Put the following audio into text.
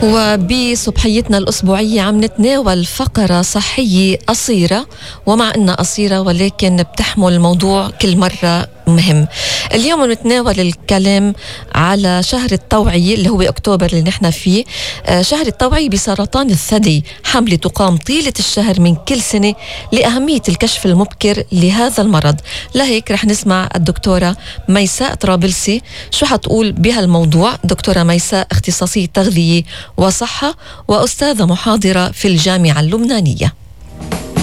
وبصبحيتنا الأسبوعية عم نتناول فقرة صحية قصيرة، ومع إنها قصيرة ولكن بتحمل موضوع كل مرة مهم. اليوم نتناول الكلام على شهر التوعية اللي هو أكتوبر اللي نحن فيه، شهر التوعية بسرطان الثدي. حملة تقام طيلة الشهر من كل سنة لأهمية الكشف المبكر لهذا المرض. لهيك رح نسمع الدكتورة ميساء طرابلسي شو حتقول بهالموضوع. دكتورة ميساء اختصاصية تغذية وصحة وأستاذة محاضرة في الجامعة اللبنانية.